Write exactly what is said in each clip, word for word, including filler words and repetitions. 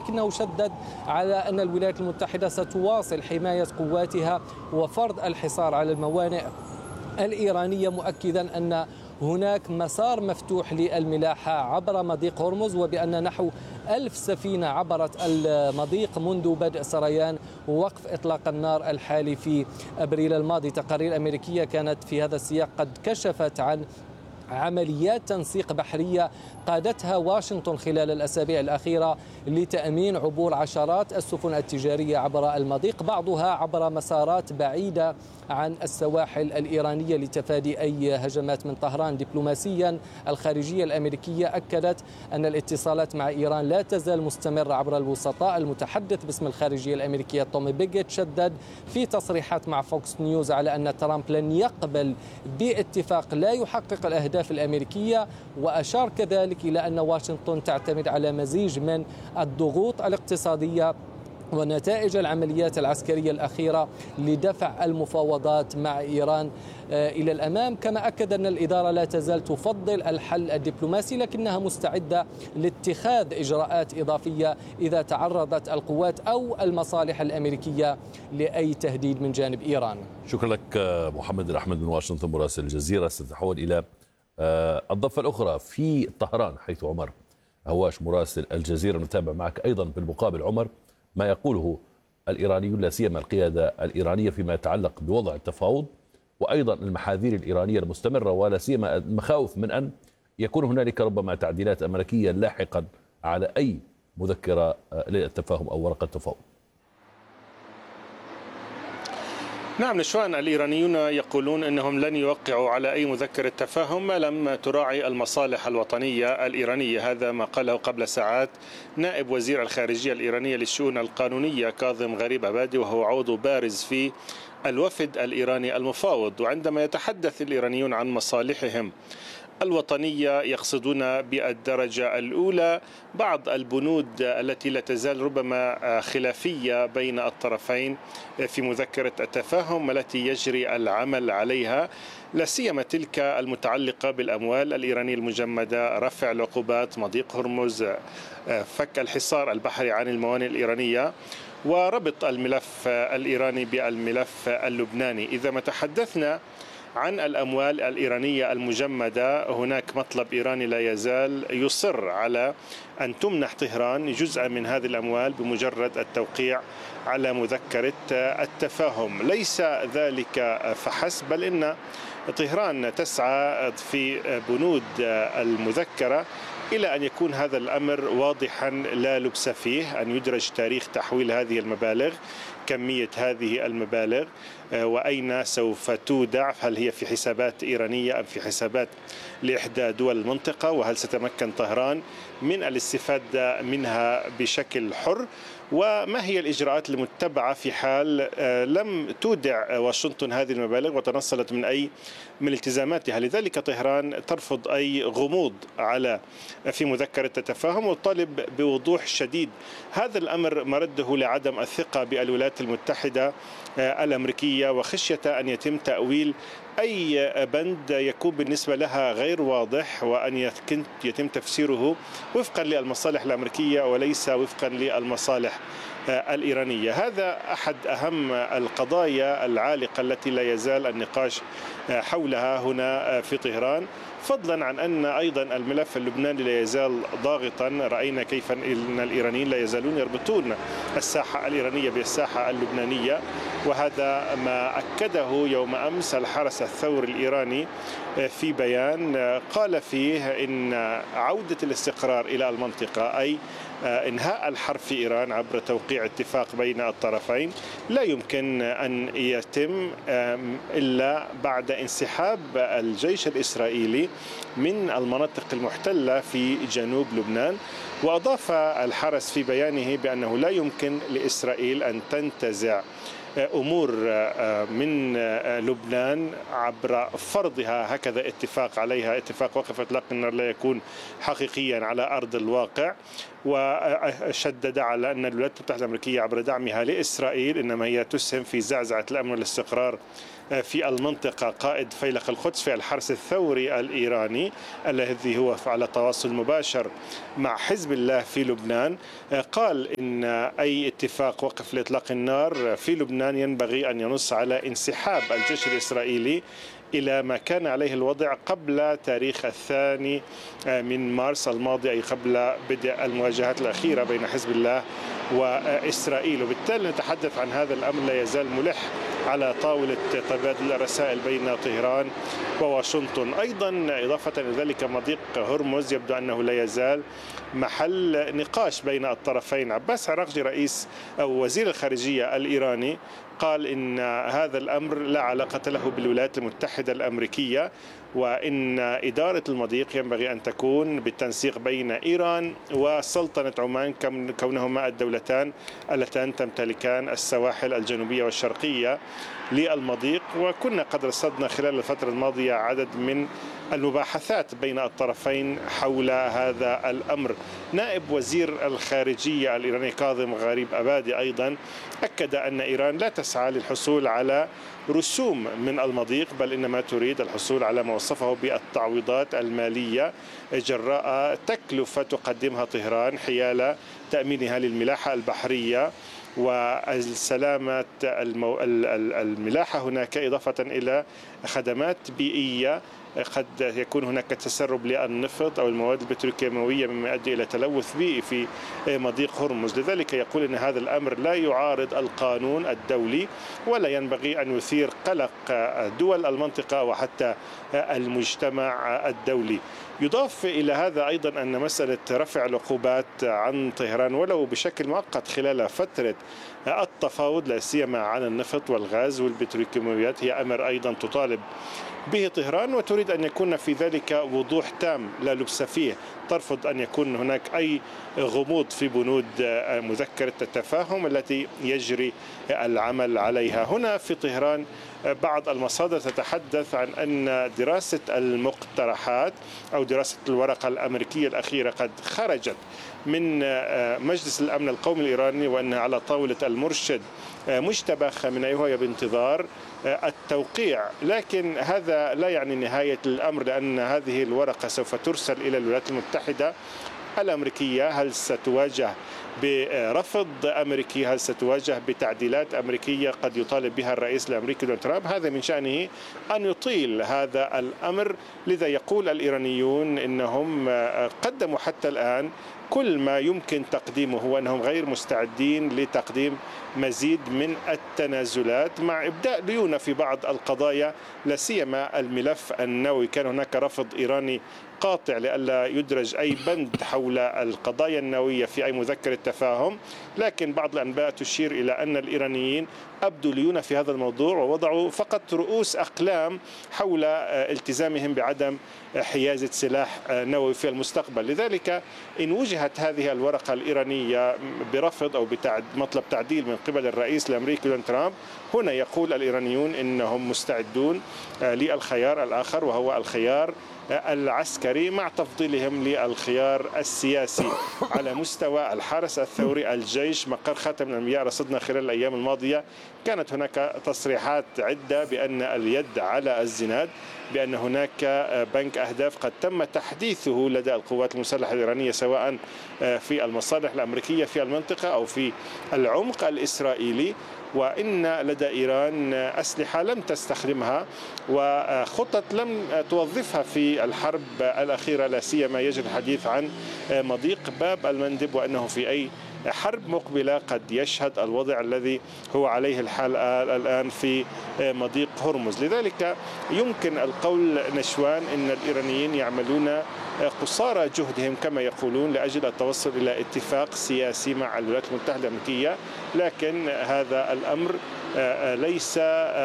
لكنه شدد على أن الولايات المتحدة ستواصل حماية قواتها وفرض الحصار على الموانئ الإيرانية، مؤكدا أن هناك مسار مفتوح للملاحة عبر مضيق هرمز، وبأن نحو ألف سفينة عبرت المضيق منذ بدء سريان ووقف إطلاق النار الحالي في أبريل الماضي. تقارير أمريكية كانت في هذا السياق قد كشفت عن عمليات تنسيق بحرية قادتها واشنطن خلال الأسابيع الأخيرة لتأمين عبور عشرات السفن التجارية عبر المضيق، بعضها عبر مسارات بعيدة عن السواحل الإيرانية لتفادي أي هجمات من طهران. دبلوماسيا الخارجية الأمريكية أكدت أن الاتصالات مع إيران لا تزال مستمرة عبر الوسطاء. المتحدث باسم الخارجية الأمريكية تومي بيجيت شدد في تصريحات مع فوكس نيوز على أن ترامب لن يقبل باتفاق لا يحقق الأهداف الأمريكية، وأشار كذلك إلى أن واشنطن تعتمد على مزيج من الضغوط الاقتصادية ونتائج العمليات العسكرية الأخيرة لدفع المفاوضات مع إيران إلى الأمام. كما أكد أن الإدارة لا تزال تفضل الحل الدبلوماسي، لكنها مستعدة لاتخاذ إجراءات إضافية إذا تعرضت القوات أو المصالح الأمريكية لأي تهديد من جانب إيران. شكرا لك محمد الأحمد من واشنطن مراسل الجزيرة. ستتحول إلى الضفة الأخرى في طهران، حيث عمر هواش مراسل الجزيرة نتابع معك أيضا بالمقابل عمر ما يقوله الإيرانيون، لا سيما القيادة الإيرانية فيما يتعلق بوضع التفاوض، وأيضا المحاذير الإيرانية المستمرة، ولا سيما المخاوف من أن يكون هنالك ربما تعديلات أمريكية لاحقا على أي مذكرة للتفاهم أو ورقة تفاوض. نعم نشوان، الإيرانيون يقولون أنهم لن يوقعوا على أي مذكرة تفاهم ما لم تراعي المصالح الوطنية الإيرانية. هذا ما قاله قبل ساعات نائب وزير الخارجية الإيرانية للشؤون القانونية كاظم غريب عبادي، وهو عضو بارز في الوفد الإيراني المفاوض. وعندما يتحدث الإيرانيون عن مصالحهم الوطنية يقصدون بالدرجة الأولى بعض البنود التي لا تزال ربما خلافية بين الطرفين في مذكرة التفاهم التي يجري العمل عليها، لا سيما تلك المتعلقة بالأموال الإيرانية المجمدة، رفع العقوبات، مضيق هرمز، فك الحصار البحري عن الموانئ الإيرانية، وربط الملف الإيراني بالملف اللبناني. إذا ما تحدثنا عن الأموال الإيرانية المجمدة، هناك مطلب إيراني لا يزال يصر على أن تمنح طهران جزءا من هذه الأموال بمجرد التوقيع على مذكرة التفاهم. ليس ذلك فحسب، بل إن طهران تسعى في بنود المذكرة إلى أن يكون هذا الأمر واضحا لا لبس فيه، أن يدرج تاريخ تحويل هذه المبالغ، كمية هذه المبالغ، وأين سوف تودع، هل هي في حسابات إيرانية أم في حسابات لإحدى دول المنطقة، وهل ستتمكن طهران من الاستفادة منها بشكل حر، وما هي الإجراءات المتبعة في حال لم تودع واشنطن هذه المبالغ وتنصلت من أي من التزاماتها. لذلك طهران ترفض أي غموض على في مذكرة التفاهم وتطالب بوضوح شديد. هذا الأمر مرده لعدم الثقة بالولايات المتحدة الأمريكية، وخشية أن يتم تأويل أي بند يكون بالنسبة لها غير واضح، وأن يتم تفسيره وفقا للمصالح الأمريكية وليس وفقا للمصالح الإيرانية. هذا أحد أهم القضايا العالقة التي لا يزال النقاش حولها هنا في طهران، فضلا عن أن أيضا الملف اللبناني لا يزال ضاغطا. رأينا كيف أن الإيرانيين لا يزالون يربطون الساحة الإيرانية بالساحة اللبنانية، وهذا ما أكده يوم أمس الحرس الثوري الإيراني في بيان قال فيه إن عودة الاستقرار إلى المنطقة، أي إنهاء الحرب في إيران عبر توقيع اتفاق بين الطرفين، لا يمكن أن يتم إلا بعد انسحاب الجيش الإسرائيلي من المناطق المحتلة في جنوب لبنان. وأضاف الحرس في بيانه بأنه لا يمكن لإسرائيل أن تنتزع أمور من لبنان عبر فرضها هكذا اتفاق عليها، اتفاق وقف إطلاق النار لا يكون حقيقيا على أرض الواقع. وشدد على أن الولايات المتحدة الأمريكية عبر دعمها لإسرائيل إنما هي تسهم في زعزعة الأمن والاستقرار في المنطقة. قائد فيلق القدس في الحرس الثوري الإيراني الذي هو على تواصل مباشر مع حزب الله في لبنان قال إن أي اتفاق وقف لإطلاق النار في لبنان ينبغي أن ينص على انسحاب الجيش الإسرائيلي إلى ما كان عليه الوضع قبل تاريخ الثاني من مارس الماضي، أي قبل بدء المواجهات الأخيرة بين حزب الله وإسرائيل. وبالتالي نتحدث عن هذا الأمر لا يزال ملح على طاولة تبادل الرسائل بين طهران وواشنطن. أيضا إضافة إلى ذلك مضيق هرمز يبدو أنه لا يزال محل نقاش بين الطرفين. عباس عراقجي رئيس أو وزير الخارجية الإيراني قال إن هذا الأمر لا علاقة له بالولايات المتحدة الأمريكية، وإن إدارة المضيق ينبغي أن تكون بالتنسيق بين إيران وسلطنة عمان كونهما الدولتان اللتان تمتلكان السواحل الجنوبية والشرقية للمضيق. وكنا قد رصدنا خلال الفترة الماضية عدد من المباحثات بين الطرفين حول هذا الأمر. نائب وزير الخارجية الإيراني كاظم غريب أبادي أيضا أكد أن إيران لا تسعى للحصول على رسوم من المضيق، بل إنما تريد الحصول على ما وصفه بالتعويضات المالية جراء تكلفة تقدمها طهران حيال تأمينها للملاحة البحرية والسلامة الملاحة هناك، إضافة إلى خدمات بيئية. قد يكون هناك تسرب للنفط أو المواد البتروكيماوية مما يؤدي إلى تلوث بيئي في مضيق هرمز. لذلك يقول أن هذا الأمر لا يعارض القانون الدولي ولا ينبغي أن يثير قلق دول المنطقة وحتى المجتمع الدولي. يضاف إلى هذا أيضا أن مسألة رفع العقوبات عن طهران ولو بشكل مؤقت خلال فترة التفاوض لا سيما عن النفط والغاز والبتروكيماويات هي أمر أيضا تطالب به طهران وتريد أن يكون في ذلك وضوح تام لا لبس فيه. ترفض أن يكون هناك أي غموض في بنود مذكرة التفاهم التي يجري العمل عليها. هنا في طهران بعض المصادر تتحدث عن أن دراسة المقترحات أو دراسة الورقة الأمريكية الأخيرة قد خرجت من مجلس الأمن القومي الإيراني وأنها على طاولة المرشد مجتبى خامنئي وهي بانتظار التوقيع، لكن هذا لا يعني نهاية الأمر لأن هذه الورقة سوف ترسل إلى الولايات المتحدة الأمريكية. هل ستواجه برفض أمريكي؟ هل ستواجه بتعديلات أمريكية قد يطالب بها الرئيس الأمريكي دونالد ترامب؟ هذا من شأنه أن يطيل هذا الأمر. لذا يقول الإيرانيون إنهم قدموا حتى الآن كل ما يمكن تقديمه وأنهم غير مستعدين لتقديم مزيد من التنازلات مع إبداء ليونة في بعض القضايا لا سيما الملف النووي. كان هناك رفض إيراني قاطع لئلا يدرج أي بند حول القضايا النووية في أي مذكرة تفاهم، لكن بعض الأنباء تشير إلى أن الإيرانيين أبدوا ليونة في هذا الموضوع ووضعوا فقط رؤوس أقلام حول التزامهم بعدم حيازة سلاح نووي في المستقبل. لذلك إن وجهت هذه الورقة الإيرانية برفض أو بمطلب تعديل من قبل الرئيس الأمريكي دونالد ترامب، هنا يقول الإيرانيون إنهم مستعدون للخيار الآخر وهو الخيار العسكري مع تفضيلهم للخيار السياسي. على مستوى الحرس الثوري الجيش مقر خاتم الأنبياء رصدنا خلال الأيام الماضية كانت هناك تصريحات عدة بأن اليد على الزناد، بأن هناك بنك أهداف قد تم تحديثه لدى القوات المسلحة الإيرانية سواء في المصالح الأمريكية في المنطقة أو في العمق الإسرائيلي، وإن لدى إيران أسلحة لم تستخدمها وخطط لم توظفها في الحرب الأخيرة، لا سيما يجري الحديث عن مضيق باب المندب وأنه في أي حرب مقبلة قد يشهد الوضع الذي هو عليه الحال الآن في مضيق هرمز. لذلك يمكن القول نشوان أن الإيرانيين يعملون قصارى جهدهم كما يقولون لأجل التوصل إلى اتفاق سياسي مع الولايات المتحدة الأمريكية، لكن هذا الأمر ليس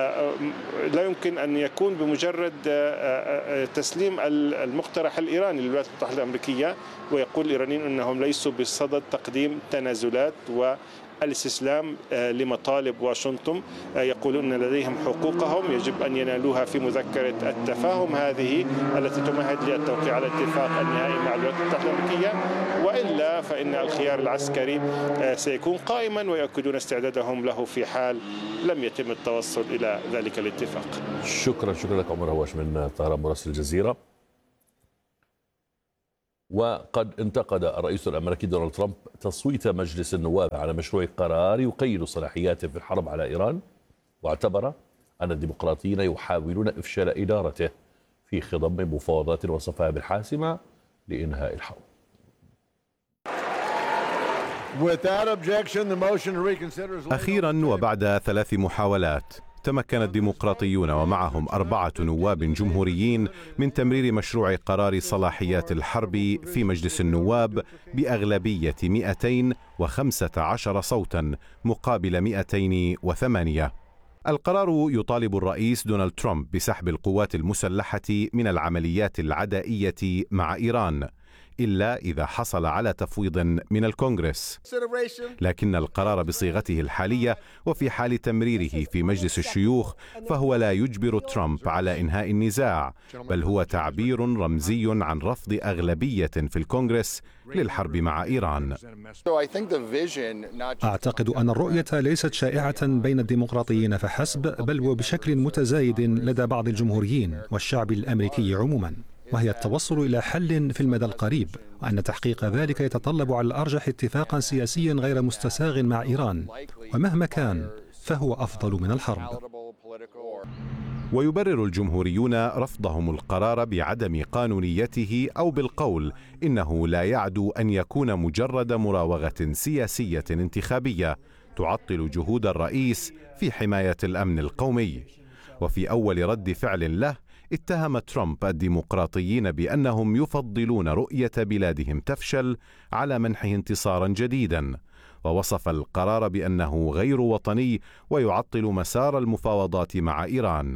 لا يمكن أن يكون بمجرد تسليم المقترح الإيراني للولايات المتحدة الأمريكية. ويقول الإيرانيين أنهم ليسوا بصدد تقديم تنازلات الاستسلام لمطالب واشنطن. يقولون أن لديهم حقوقهم يجب أن ينالوها في مذكرة التفاهم هذه التي تمهد للتوقيع على الاتفاق النهائي مع الولايات المتحدة الأمريكية، وإلا فإن الخيار العسكري سيكون قائما ويؤكدون استعدادهم له في حال لم يتم التوصل إلى ذلك الاتفاق. شكرا شكرا لك عمر هواش من طهران مراسل الجزيرة. وقد انتقد الرئيس الأمريكي دونالد ترامب تصويت مجلس النواب على مشروع قرار يقيد صلاحياته في الحرب على إيران، واعتبر أن الديمقراطيين يحاولون إفشال إدارته في خضم مفاوضات وصفها بالحاسمة لإنهاء الحرب. أخيرا وبعد ثلاث محاولات تمكن الديمقراطيون ومعهم أربعة نواب جمهوريين من تمرير مشروع قرار صلاحيات الحرب في مجلس النواب بأغلبية مئتين وخمسة عشر صوتا مقابل مئتين وثمانية. القرار يطالب الرئيس دونالد ترامب بسحب القوات المسلحة من العمليات العدائية مع إيران، إلا إذا حصل على تفويض من الكونغرس. لكن القرار بصيغته الحالية وفي حال تمريره في مجلس الشيوخ فهو لا يجبر ترامب على إنهاء النزاع، بل هو تعبير رمزي عن رفض أغلبية في الكونغرس للحرب مع إيران. أعتقد أن الرؤية ليست شائعة بين الديمقراطيين فحسب، بل وبشكل متزايد لدى بعض الجمهوريين والشعب الأمريكي عموما، وهي التوصل إلى حل في المدى القريب، وأن تحقيق ذلك يتطلب على الأرجح اتفاقا سياسيا غير مستساغ مع إيران، ومهما كان فهو أفضل من الحرب. ويبرر الجمهوريون رفضهم القرار بعدم قانونيته أو بالقول إنه لا يعدو أن يكون مجرد مراوغة سياسية انتخابية تعطل جهود الرئيس في حماية الأمن القومي. وفي أول رد فعل له اتهم ترامب الديمقراطيين بأنهم يفضلون رؤية بلادهم تفشل على منحه انتصارا جديدا، ووصف القرار بأنه غير وطني ويعطل مسار المفاوضات مع إيران.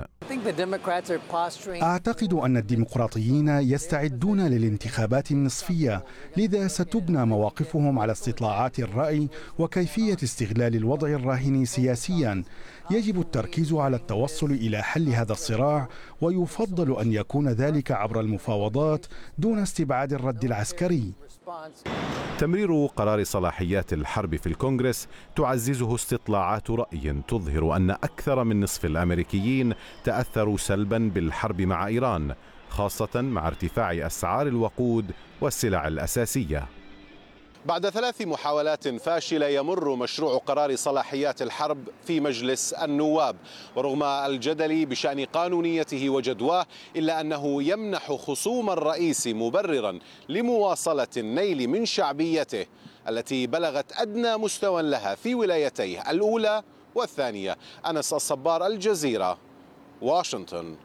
أعتقد أن الديمقراطيين يستعدون للانتخابات النصفية، لذا ستبنى مواقفهم على استطلاعات الرأي وكيفية استغلال الوضع الراهن سياسيا. يجب التركيز على التوصل إلى حل هذا الصراع، ويفضل أن يكون ذلك عبر المفاوضات دون استبعاد الرد العسكري. تمرير قرار صلاحيات الحرب في الكونغرس تعززه استطلاعات رأي تظهر أن أكثر من نصف الأمريكيين تأثروا سلبا بالحرب مع إيران، خاصة مع ارتفاع أسعار الوقود والسلع الأساسية. بعد ثلاث محاولات فاشلة يمر مشروع قرار صلاحيات الحرب في مجلس النواب، ورغم الجدل بشأن قانونيته وجدواه إلا أنه يمنح خصوم الرئيس مبررا لمواصلة النيل من شعبيته التي بلغت أدنى مستوى لها في ولايتيه الأولى والثانية. أنس الصبار، الجزيرة، واشنطن.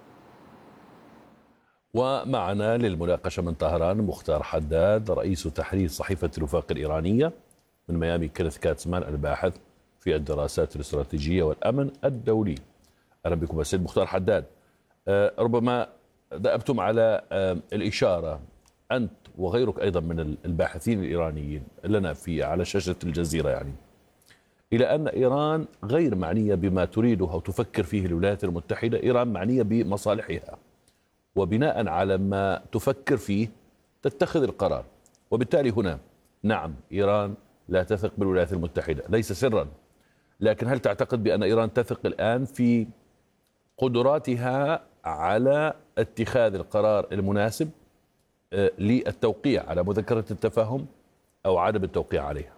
ومعنا للمناقشة من طهران مختار حداد رئيس تحرير صحيفة الوفاق الإيرانية، من ميامي كينيث كاتسمان الباحث في الدراسات الاستراتيجية والأمن الدولي. أهلا بكم السيد مختار حداد. ربما دأبتم على الإشارة أنت وغيرك أيضا من الباحثين الإيرانيين لنا في على شاشة الجزيرة يعني إلى أن إيران غير معنية بما تريده أو تفكر فيه الولايات المتحدة. إيران معنية بمصالحها، وبناء على ما تفكر فيه تتخذ القرار. وبالتالي هنا نعم إيران لا تثق بالولايات المتحدة، ليس سرا، لكن هل تعتقد بأن إيران تثق الآن في قدراتها على اتخاذ القرار المناسب للتوقيع على مذكرة التفاهم أو عدم التوقيع عليها؟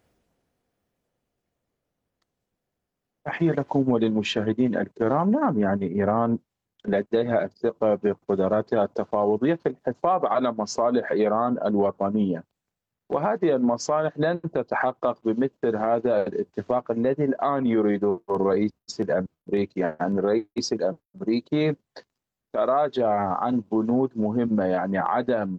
تحية لكم وللمشاهدين الكرام. نعم، يعني إيران لديها الثقة بقدراتها التفاوضية في الحفاظ على مصالح إيران الوطنية، وهذه المصالح لن تتحقق بمثل هذا الاتفاق الذي الآن يريده الرئيس الأمريكي. يعني الرئيس الأمريكي تراجع عن بنود مهمة، يعني عدم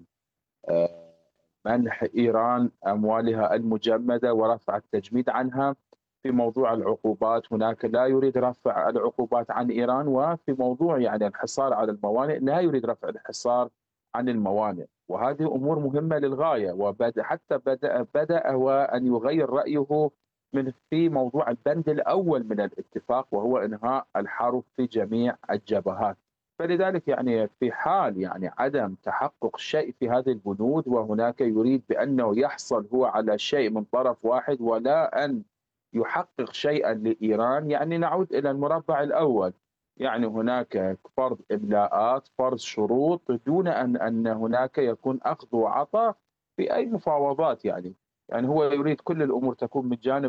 منح إيران أموالها المجمدة ورفع التجميد عنها. في موضوع العقوبات هناك لا يريد رفع العقوبات عن إيران، وفي موضوع يعني الحصار على الموانئ لا يريد رفع الحصار عن الموانئ، وهذه أمور مهمة للغاية. وحتى بدأ بدأ هو أن يغير رأيه من في موضوع البند الأول من الاتفاق، وهو إنهاء الحرب في جميع الجبهات. فلذلك يعني في حال يعني عدم تحقق شيء في هذه البنود، وهناك يريد بأنه يحصل هو على شيء من طرف واحد ولا أن يحقق شيئا لإيران، يعني نعود إلى المربع الأول. يعني هناك فرض إملاءات، فرض شروط، دون أن أن هناك يكون أخذ وعطاء في أي مفاوضات. يعني يعني هو يريد كل الأمور تكون من جانب